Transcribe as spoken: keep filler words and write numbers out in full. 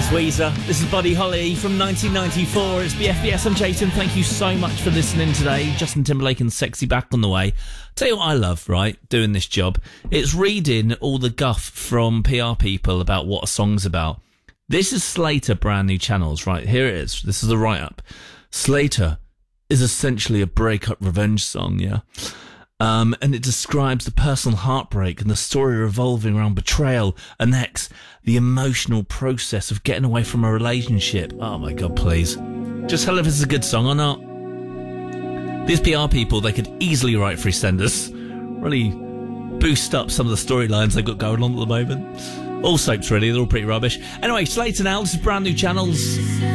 Weezer. This is Buddy Holly from nineteen ninety-four. It's B F B S. I'm Jason. Thank you so much for listening today. Justin Timberlake and Sexy Back on the way. Tell you what I love, right, doing this job. It's reading all the guff from P R people about what a song's about. This is Slater, Brand New Channels, right? Here it is. This is the write-up. Slater is essentially a breakup revenge song, yeah? Um, and it describes the personal heartbreak and the story revolving around betrayal, an ex, the emotional process of getting away from a relationship. Oh my God, please. Just tell if it's a good song or not. These P R people, they could easily write for EastEnders. Really boost up some of the storylines they've got going on at the moment. All soaps really, they're all pretty rubbish. Anyway, Slater now, this is Brand New Channels.